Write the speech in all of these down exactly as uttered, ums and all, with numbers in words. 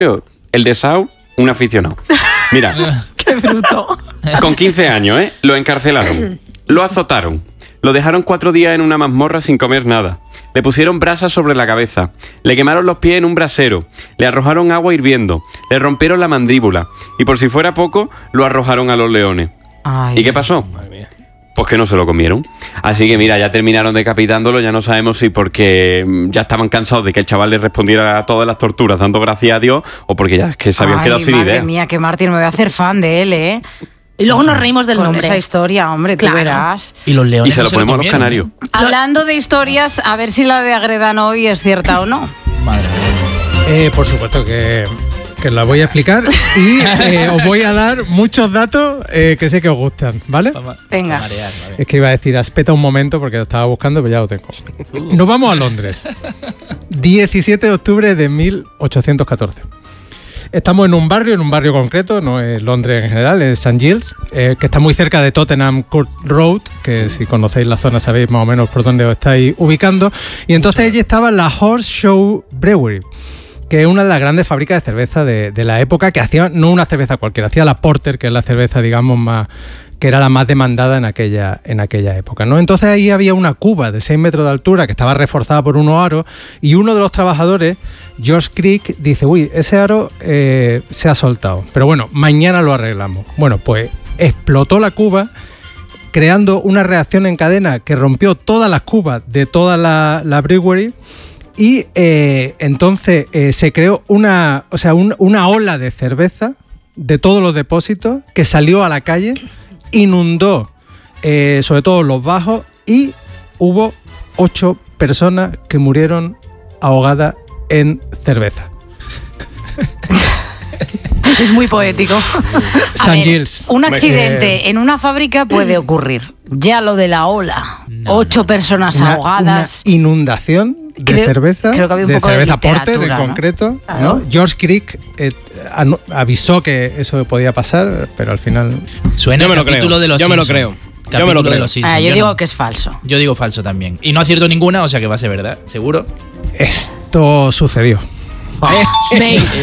El de Sau, un aficionado. Mira. ¡Qué bruto! Con quince años, ¿eh? Lo encarcelaron. Lo azotaron. Lo dejaron cuatro días en una mazmorra sin comer nada. Le pusieron brasas sobre la cabeza. Le quemaron los pies en un brasero. Le arrojaron agua hirviendo. Le rompieron la mandíbula. Y por si fuera poco, lo arrojaron a los leones. Ay, ¿Y qué pasó? Pues que no se lo comieron. Así que mira, ya terminaron decapitándolo. Ya no sabemos si porque ya estaban cansados de que el chaval les respondiera a todas las torturas dando gracias a Dios, o porque ya es que se habían Ay, quedado sin madre idea. Madre mía, que Martín, me voy a hacer fan de él, ¿eh? Y luego nos reímos del Con nombre. esa historia, hombre, tú Claro. verás. Y los leones Y se no lo ponemos a los comieron, canarios. ¿no? Hablando de historias, a ver si la de Agredano hoy es cierta o no. Madre mía. Eh, por supuesto que, que la voy a explicar y eh, os voy a dar muchos datos eh, que sé que os gustan, ¿vale? Pa- Venga. pa marear, vale. Es que iba a decir, espeta un momento porque lo estaba buscando, pero ya lo tengo. Nos vamos a Londres. diecisiete de octubre de mil ochocientos catorce. Estamos en un barrio, en un barrio concreto, no es Londres en general, es Saint Giles, eh, que está muy cerca de Tottenham Court Road, que si conocéis la zona sabéis más o menos por dónde os estáis ubicando. Y entonces allí estaba la Horse Show Brewery, que es una de las grandes fábricas de cerveza de, de la época, que hacía no una cerveza cualquiera, hacía la Porter, que es la cerveza, digamos, más que era la más demandada en aquella, en aquella época, ¿no? Entonces ahí había una cuba de seis metros de altura que estaba reforzada por unos aros, y uno de los trabajadores, George Crick, dice, uy, ese aro eh, se ha soltado, pero bueno, mañana lo arreglamos. Bueno, pues explotó la cuba, creando una reacción en cadena que rompió todas las cubas de toda la, la brewery. Y eh, entonces eh, se creó una, o sea, un, una ola de cerveza de todos los depósitos que salió a la calle, inundó eh, sobre todo los bajos, y hubo ocho personas que murieron ahogadas en cerveza. Es muy poético. A San ver, Giles. un accidente en una fábrica puede ocurrir. Ya lo de la ola, No, ocho no. personas Una, ahogadas. una inundación de Creo- cerveza, creo que había un de poco de cerveza Porter en literatura, ¿no? concreto, Claro. ¿no? George Crick eh, anu- avisó que eso podía pasar, pero al final Suena Yo me el lo creo. capítulo de los Yo me lo Simpson. creo. Yo Capítulo me lo de creo. los Simpson. Ah, yo, Yo digo no. que es falso. Yo digo falso también. Y no acierto ninguna, o sea que va a ser verdad, seguro. esto sucedió. ¿Veis?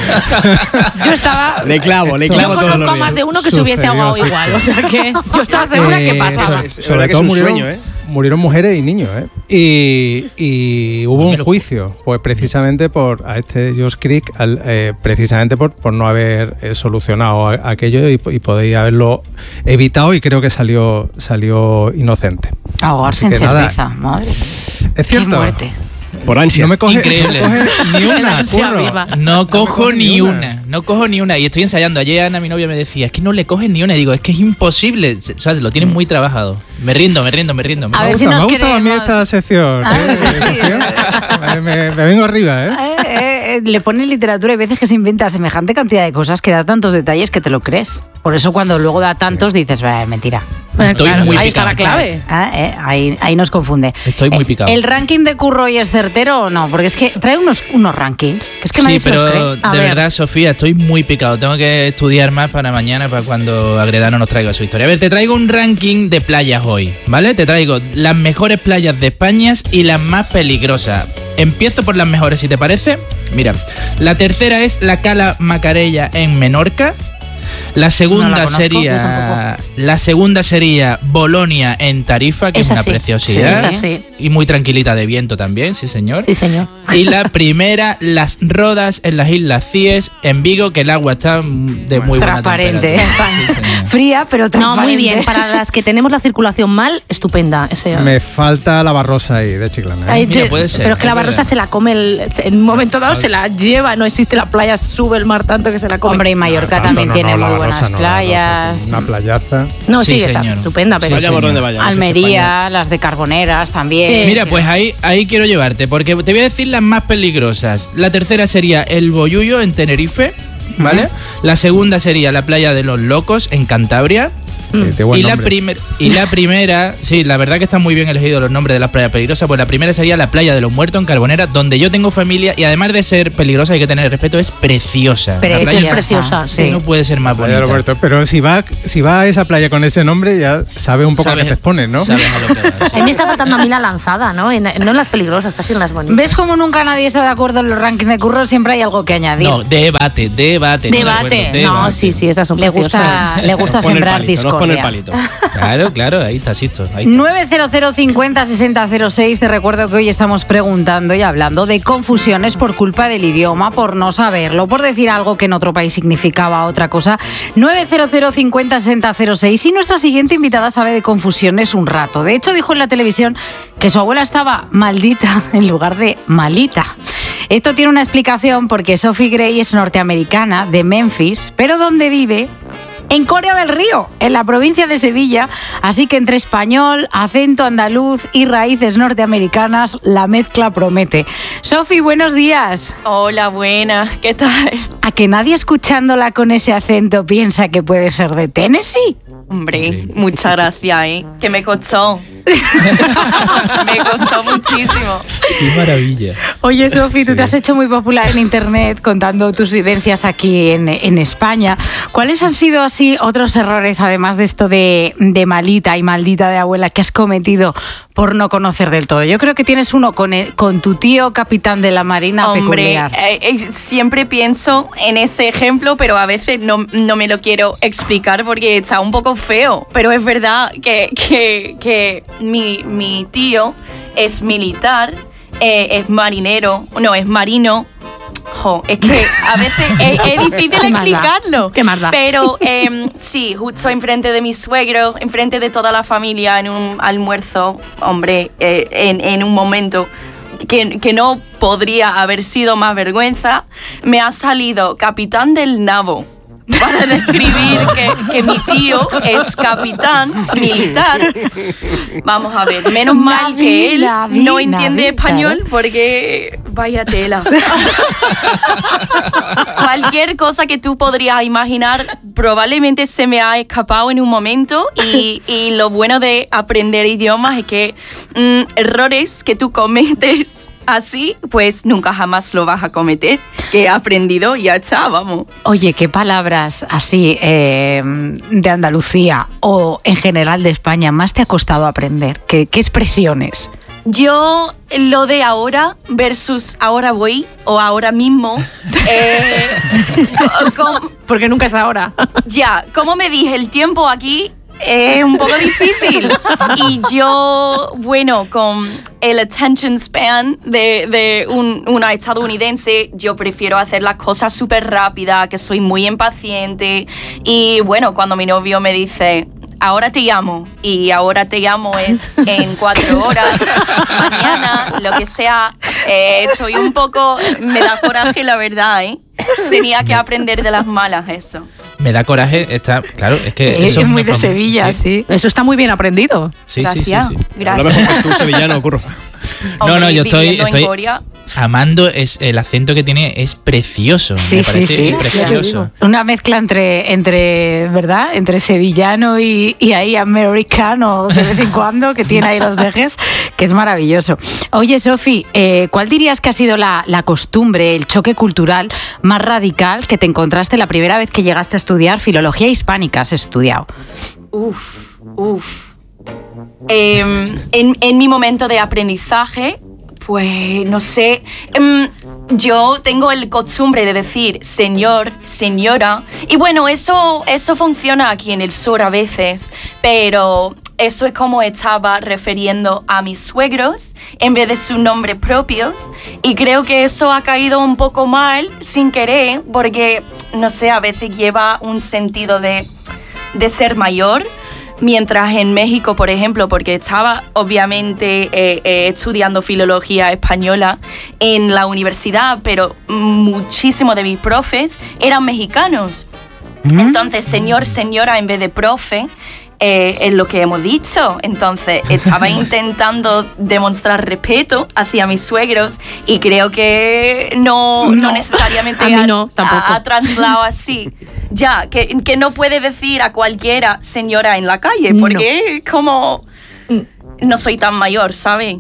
Yo estaba... Le clavo, le Yo clavo todos los conozco a más días. de uno que se hubiese Sucedió, ahogado sí, igual. sí. O sea que yo estaba segura que Eh, pasaba. sobre- Es sobre verdad que todo es un murieron, sueño, ¿eh? murieron mujeres y niños, ¿eh? Y, y hubo un juicio, pues precisamente por a este George Crick, al- eh, precisamente por, por no haber eh, solucionado a- aquello y, y podéis haberlo evitado, y creo que salió, salió inocente. Ahogarse Así en que nada. cerveza, madre. Es Qué cierto. muerte. Por ansia. No me coge, Increíble. no me coge ni El una, ansia curro. viva. No cojo coge ni ni una. una. no cojo ni una. Y estoy ensayando. Ayer Ana, mi novia, me decía, es que no le coges ni una. Y digo, es que es imposible. ¿Sabes? Lo tienes muy trabajado. Me rindo, me rindo, me rindo. A Me ver si gusta, nos me gusta a mí queremos. esta sección. Ah, ¿eh? sí. Sección. Me, me- me vengo arriba, ¿eh? Eh, eh, eh, le pone literatura y veces que se inventa semejante cantidad de cosas que da tantos detalles que te lo crees. Por eso cuando luego da tantos dices, "Bah, mentira". Estoy Claro, muy ahí está la picado. clave. Ah, eh, ahí, ahí nos confunde. Estoy muy Eh, picado. ¿El ranking de Curro hoy es certero o no? Porque es que trae unos, unos rankings que es que nadie Sí, se los pero cree. A de ver. verdad, Sofía, estoy muy picado. Tengo que estudiar más para mañana, para cuando Agredano nos traiga su historia. A ver, te traigo un ranking de playas hoy, ¿vale? Te traigo las mejores playas de España y las más peligrosas. Empiezo por las mejores, si te parece. Mira, la tercera es la Cala Macarella en Menorca. La segunda No la conozco, yo sería la segunda sería Bolonia en Tarifa, que Esa es una sí. preciosidad. Sí, esa sí. Y muy tranquilita de viento también, sí señor. Sí, señor. Y la primera, Las Rodas en las Islas Cíes, en Vigo, que el agua está de muy buena Transparente. temperatura. Sí, señor. Fría, pero No, transparente. muy bien. Para las que tenemos la circulación mal, estupenda. Ese, Me falta la Barrosa ahí, de Chiclana, ¿eh? Ahí Mira, te- puede ser, pero es que la es Barrosa verdad. se la come el- en un momento dado, se la lleva. No existe la playa, sube el mar tanto que se la come. Hombre, y Mallorca Tanto también no, tiene no, la muy Barrosa buenas no, la playas. Barrosa tiene una playaza. No, sí, Sí, está señor. estupenda, pero Vayamos señor. donde vayamos. Almería, las de Carboneras también. Sí. Mira, pues ahí, ahí quiero llevarte, porque te voy a decir las más peligrosas. La tercera sería el Boyullo en Tenerife, ¿vale? La segunda sería la playa de los Locos en Cantabria. de, de buen y, la nombre. primer, y la primera, sí, la verdad que están muy bien elegidos los nombres de las playas peligrosas, pues la primera sería la playa de los Muertos en Carbonera, donde yo tengo familia y además de ser peligrosa, hay que tener respeto, es preciosa. Pero La es playa preciosa, sí. No puede ser más Playa de los bonita. Muertos. Pero si va, si va a esa playa con ese nombre, ya sabes un poco a Sabes- qué te expones, ¿no? Sabes a lo que vas. A mí me está faltando a mí la lanzada, ¿no? En, no en las peligrosas, casi en las bonitas. ¿Ves cómo nunca nadie está de acuerdo en los rankings de curro? Siempre hay algo que añadir. No, debate, debate. no de Debate. acuerdo, No, debate. sí, sí, esas son le preciosas. gusta, le gusta Nos pone el sembrar palito, nos pone el discordia. palito. Claro, claro, ahí está, Sisto. Ahí está. nueve cero cero cincuenta sesenta cero seis. Te recuerdo que hoy estamos preguntando y hablando de confusiones por culpa del idioma, por no saberlo, por decir algo que en otro país significaba otra cosa. nueve cero cero cincuenta sesenta cero seis. Y nuestra siguiente invitada sabe de confusiones un rato. De hecho, dijo en la televisión que su abuela estaba maldita en lugar de malita. Esto tiene una explicación porque Sophie Gray es norteamericana de Memphis, pero donde vive en Corea del Río, en la provincia de Sevilla. Así que entre español, acento andaluz y raíces norteamericanas, la mezcla promete. Sophie, buenos días. Hola, buenas, ¿qué tal? ¿A que nadie escuchándola con ese acento piensa que puede ser de Tennessee? Hombre, muchas gracias, ¿eh? Que me costó. Me costó muchísimo. Qué maravilla. Oye, Sophie, tú te has hecho muy popular en Internet contando tus vivencias aquí en, en España. ¿Cuáles han sido así otros errores, además de esto de, de malita y maldita de abuela, que has cometido por no conocer del todo? Yo creo que tienes uno con, el- con tu tío capitán de la Marina Hombre, peculiar. eh, eh, siempre pienso en ese ejemplo, pero a veces no, no me lo quiero explicar porque está un poco feo. Pero es verdad que, que, que mi, mi tío es militar, eh, es marinero, no, es marino. Jo, es que a veces es, es difícil ¿Qué más da? explicarlo. ¿Qué más da? Pero eh, sí, justo enfrente de mi suegro, enfrente de toda la familia, en un almuerzo, hombre, eh, en, en un momento que, que no podría haber sido más vergüenza, me ha salido capitán del nabo para describir que, que mi tío es capitán militar. Vamos a ver, menos mal que él Navi, no Navi, entiende Navi, español claro. porque vaya tela. Cualquier cosa que tú podrías imaginar probablemente se me ha escapado en un momento y, y lo bueno de aprender idiomas es que mm, errores que tú cometes así, pues nunca jamás lo vas a cometer. Que he aprendido y ya está, vamos. Oye, ¿qué palabras así eh, de Andalucía o en general de España más te ha costado aprender? ¿Qué, qué expresiones? Yo lo de ahora versus ahora voy o ahora mismo, eh, co- com- Porque nunca es ahora. ya, como me dije, el tiempo aquí es un poco difícil. Y yo, bueno, con el attention span de, de un, una estadounidense, yo prefiero hacer las cosas súper rápidas, que soy muy impaciente. Y bueno, cuando mi novio me dice, ahora te llamo, y ahora te llamo es en cuatro horas, mañana, lo que sea, eh, soy un poco, me da coraje la verdad, ¿eh? Tenía que aprender de las malas eso. Me da coraje, está, claro, es que Es, eso muy me de fam- Sevilla, sí. Eso está muy bien aprendido. Sí, sí, sí, Gracias, sí. A lo gracias. mejor que tú, sevillano, curro. No, no, Hombre, yo estoy, viviendo en estoy Corea, amando, es, el acento que tiene es precioso. Sí, me sí, parece sí. precioso. Una mezcla entre, entre ¿verdad? Entre sevillano y, y ahí americano de vez en cuando, que tiene ahí los dejes, que es maravilloso. Oye, Sofi, eh, ¿cuál dirías que ha sido la, la costumbre, el choque cultural más radical que te encontraste la primera vez que llegaste a estudiar filología hispánica? Has estudiado. Uf, uf. Em, en, en mi momento de aprendizaje, pues no sé, em, yo tengo el costumbre de decir señor, señora, y bueno, eso, eso funciona aquí en el sur a veces, pero eso es como estaba refiriendo a mis suegros en vez de sus nombres propios, y creo que eso ha caído un poco mal sin querer, porque no sé, a veces lleva un sentido de, de ser mayor. Mientras en México, por ejemplo, porque estaba obviamente eh, eh, estudiando filología española en la universidad, pero muchísimos de mis profes eran mexicanos. Entonces, señor, señora, en vez de profe, eh, es lo que hemos dicho. Entonces, estaba intentando demostrar respeto hacia mis suegros y creo que no, no, No, necesariamente a mí ha, no, tampoco. ha, ha trasladado así. Ya, que, que no puede decir a cualquiera señora en la calle, porque no. como no soy tan mayor, ¿sabes?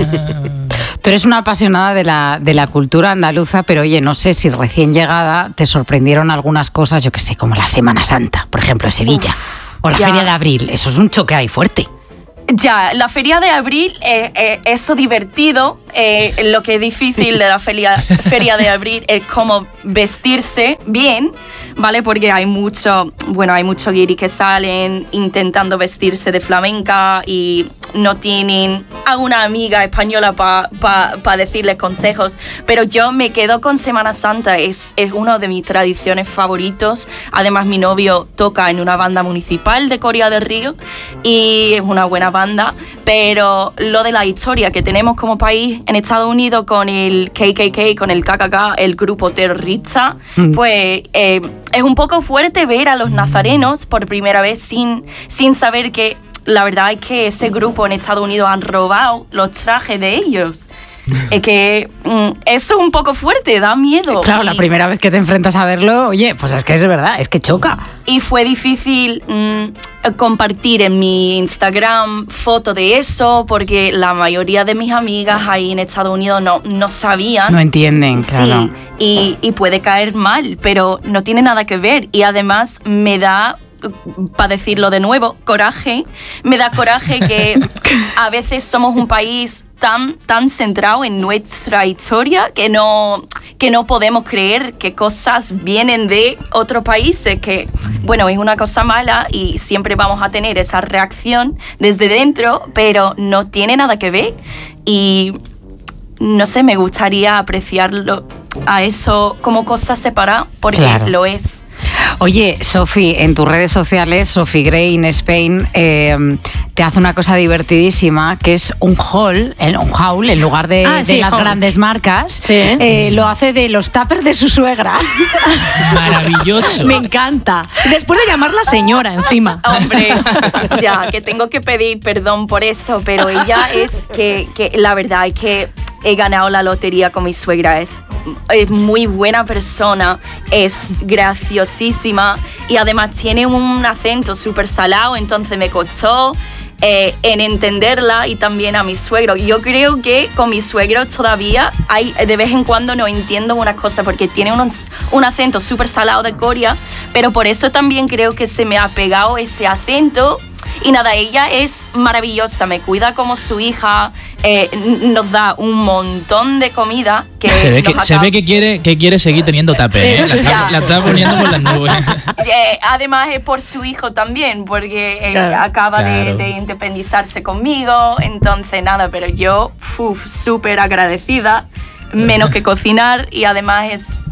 Tú eres una apasionada de la, de la cultura andaluza, pero oye, no sé si recién llegada te sorprendieron algunas cosas, yo qué sé, como la Semana Santa, por ejemplo, en Sevilla, Uf, o la ya. Feria de Abril. Eso es un choque ahí fuerte. Ya, la Feria de Abril, eh, eh, eso divertido. Eh, lo que es difícil de la feria, feria de Abril es como vestirse bien, ¿vale? Porque hay mucho, bueno, hay muchos guiris que salen intentando vestirse de flamenca y no tienen a una amiga española para pa, pa decirles consejos. Pero yo me quedo con Semana Santa, es, es una de mis tradiciones favoritos. Además, mi novio toca en una banda municipal de Coria del Río y es una buena banda. Pero lo de la historia que tenemos como país en Estados Unidos con el K K K, con el K K K, el grupo terrorista, mm. pues eh, es un poco fuerte ver a los nazarenos por primera vez sin, sin saber que la verdad es que ese grupo en Estados Unidos han robado los trajes de ellos. Es que mm, eso es un poco fuerte, da miedo. Claro, y, la primera vez que te enfrentas a verlo, oye, pues es que es verdad, es que choca. Y fue difícil mm, compartir en mi Instagram foto de eso, porque la mayoría de mis amigas ahí en Estados Unidos no, no sabían. No entienden, claro. Sí, y, y puede caer mal, pero no tiene nada que ver. Y además me da, para decirlo de nuevo, coraje. Me da coraje que a veces somos un país tan, tan centrado en nuestra historia que no, que no podemos creer que cosas vienen de otros países, que, bueno, es una cosa mala y siempre vamos a tener esa reacción desde dentro, pero no tiene nada que ver. Y no sé, me gustaría apreciarlo a eso como cosa separada, porque claro. lo es. Oye, Sofi, en tus redes sociales, Sophie Gray in Spain eh, te hace una cosa divertidísima, que es un haul, un haul en lugar de, ah, sí, de las haul. grandes marcas, sí. eh, lo hace de los tuppers de su suegra. Maravilloso. Me encanta. Después de llamarla señora encima. Hombre, ya, que tengo que pedir perdón por eso, pero ella es que, que la verdad es que he ganado la lotería con mi suegra. Es, es muy buena persona, es graciosísima y además tiene un acento súper salado, entonces me costó eh, en entenderla, y también a mi suegro. Yo creo que con mi suegro todavía hay, de vez en cuando no entiendo unas cosas porque tiene un, un acento súper salado de Corea, pero por eso también creo que se me ha pegado ese acento. Y nada, ella es maravillosa, me cuida como su hija, eh, nos da un montón de comida. Que se ve que, se ve que, quiere, que quiere seguir teniendo tupper, ¿eh? La está, la está poniendo por las nubes. Eh, además es por su hijo también, porque eh, claro, acaba claro. de, de independizarse conmigo, entonces nada, pero yo súper agradecida, menos que cocinar, y además es...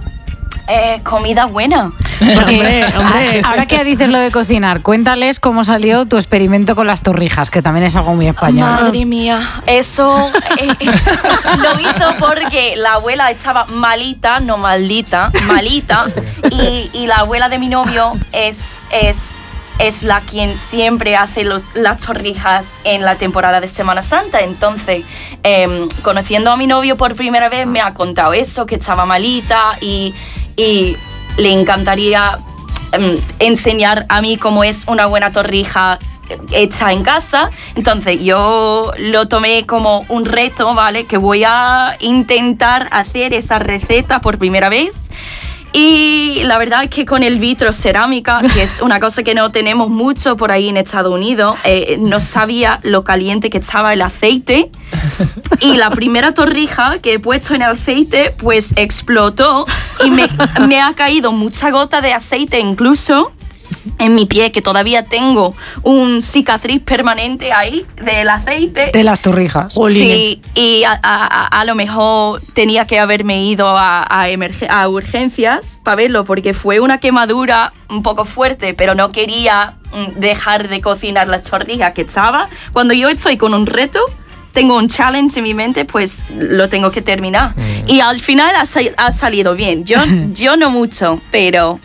Eh, comida buena. Porque, hombre, hombre. Ahora que dices lo de cocinar, cuéntales cómo salió tu experimento con las torrijas, que también es algo muy español. Madre mía, eso eh, eh, lo hizo porque la abuela estaba malita, no maldita, malita, y, y la abuela de mi novio es... es es la quien siempre hace lo, las torrijas en la temporada de Semana Santa. Entonces, eh, conociendo a mi novio por primera vez, me ha contado eso, que estaba malita, y, y le encantaría eh, enseñar a mí cómo es una buena torrija hecha en casa. Entonces yo lo tomé como un reto, ¿vale? Que voy a intentar hacer esa receta por primera vez. Y la verdad es que con el vitro cerámica, que es una cosa que no tenemos mucho por ahí en Estados Unidos, eh, no sabía lo caliente que estaba el aceite. Y la primera torrija que he puesto en el aceite, pues explotó y me, me ha caído mucha gota de aceite incluso en mi pie, que todavía tengo un cicatriz permanente ahí del aceite. De las torrijas. Sí, y a, a, a lo mejor tenía que haberme ido a, a, emerge, a urgencias para verlo, porque fue una quemadura un poco fuerte, pero no quería dejar de cocinar las torrijas que estaba. Cuando yo estoy con un reto, tengo un challenge en mi mente, pues lo tengo que terminar. Mm. Y al final ha, ha salido bien. Yo, yo no mucho, pero...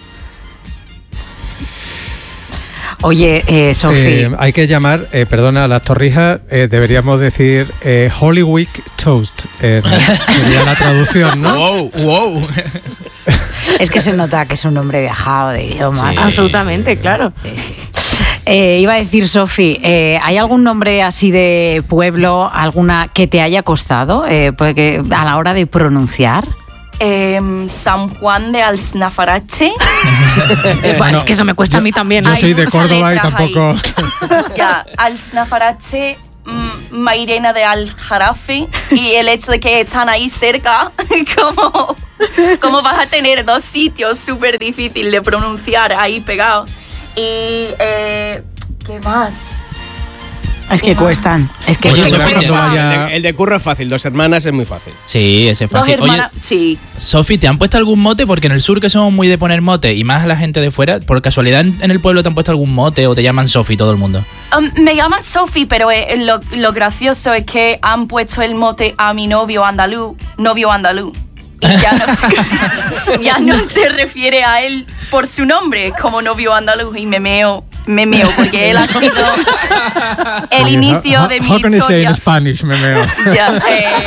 Oye, eh, Sofi. Eh, hay que llamar, eh, perdona, a las torrijas, eh, deberíamos decir eh, Holy Week Toast. Eh, sería la traducción, ¿no? ¡Wow! ¡Wow! Es que se nota que es un hombre viajado de idiomas. Sí. Absolutamente, claro. Sí, sí. Eh, iba a decir, Sofi, eh, ¿hay algún nombre así de pueblo, alguna que te haya costado eh, porque a la hora de pronunciar? Eh, San Juan de Alsnafarache. Eh, bueno, No, es que eso me cuesta yo- a mí también. Yo Hay soy de muchas Córdoba y letras tampoco. Ya, Alsnafarache, mm, Mairena de Aljarafe, y el hecho de que están ahí cerca, como, como vas a tener dos sitios súper difíciles de pronunciar ahí pegados. Y, eh, ¿qué más? Es que ¿Qué más? cuestan. Es que Oye, Pues Sofi, cuando te- vaya- El de, el de curro es fácil, dos hermanas es muy fácil. Sí, ese es Dos fácil. Oye, hermanas, sí. Sofi, ¿te han puesto algún mote? Porque en el sur que somos muy de poner mote y más a la gente de fuera, ¿por casualidad en en el pueblo te han puesto algún mote o te llaman Sofi todo el mundo? Um, me llaman Sophie, pero eh, lo, lo gracioso es que han puesto el mote a mi novio andaluz, novio andaluz. Y ya no, se, ya no se refiere a él por su nombre como novio andaluz, y me meo, me meo, porque él ha sido el Sí, inicio how- de mi How can I say historia. in Spanish, me meo? Ya,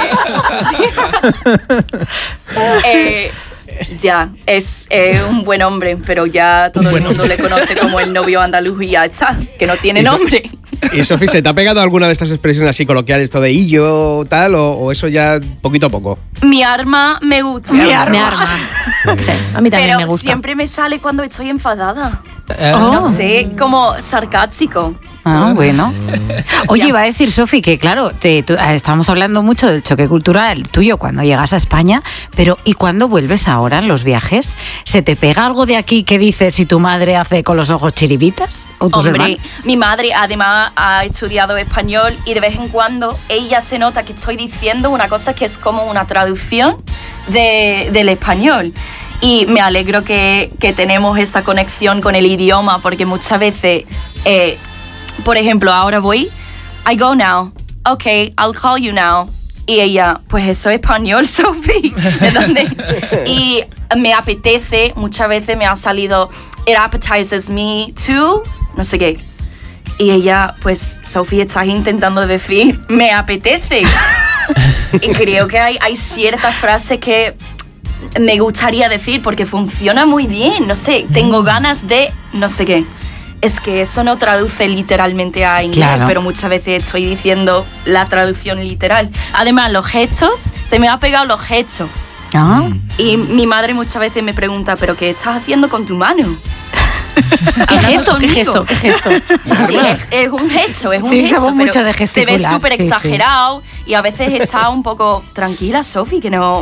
eh, eh, ya, es eh, un buen hombre, pero ya todo el mundo le conoce como el novio andaluz y ya está, que no tiene Y so- nombre. Y Sofi, ¿se te ha pegado alguna de estas expresiones así coloquiales, esto de illo tal, o, o eso ya poquito a poco? Mi arma me gusta. Mi arma. A mí también Pero me gusta. siempre me sale cuando estoy enfadada. Eh, Oh. No sé, como sarcástico. Ah, bueno. Oye, Ya. iba a decir, Sofi, que claro, te- tú- ah, estamos hablando mucho del choque cultural tuyo cuando llegas a España, pero ¿y cuando vuelves ahora en los viajes? ¿Se te pega algo de aquí que dices si tu madre hace con los ojos chiribitas? ¿O tus Hombre, hermanos? mi madre además ha estudiado español y de vez en cuando ella se nota que estoy diciendo una cosa que es como una traducción de- del español. Y me alegro que, que tenemos esa conexión con el idioma, porque muchas veces, eh, por ejemplo, ahora voy, I go now, okay, I'll call you now. Y ella, pues eso es español, Sophie. ¿De dónde? Y me apetece, muchas veces me ha salido, it appetizes me too, no sé qué. Y ella, pues, Sophie, estás intentando decir, me apetece. Y creo que hay, hay ciertas frases que me gustaría decir porque funciona muy bien, no sé, tengo ganas de no sé qué. Es que eso no traduce literalmente a inglés, Claro. pero muchas veces estoy diciendo la traducción literal. Además, los gestos, se me han pegado los gestos. Ah, Y mi madre muchas veces me pregunta, ¿pero qué estás haciendo con tu mano? ¿Qué Hablando gesto? ¿Qué conmigo. gesto? ¿Qué gesto? Sí, es, es un gesto, es un Sí, gesto, somos pero mucho de se ve gesticular, súper sí, sí. exagerado y a veces está un poco tranquila, Sofi, que no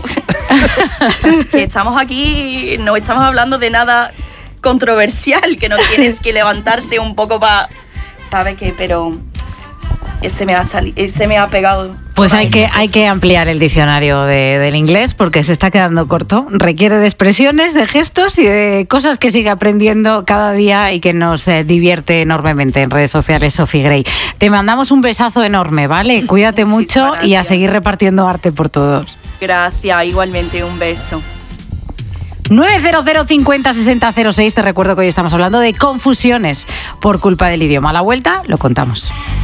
que estamos aquí, no estamos hablando de nada controversial, que no tienes que levantarse un poco para, ¿sabe qué? Pero se me ha sali- se me ha pegado. pues toda hay esa que, cosa. hay que ampliar el diccionario de- del inglés porque se está quedando corto. Requiere de expresiones, de gestos y de cosas que sigue aprendiendo cada día y que nos eh, divierte enormemente en redes sociales, Sophie Gray. Te mandamos un besazo enorme, ¿vale? Cuídate Muchísimas mucho y a gracias. seguir repartiendo arte por todos. Gracias, igualmente un beso. nueve cero cero cincuenta sesenta cero seis. Te recuerdo que hoy estamos hablando de confusiones por culpa del idioma. A la vuelta lo contamos.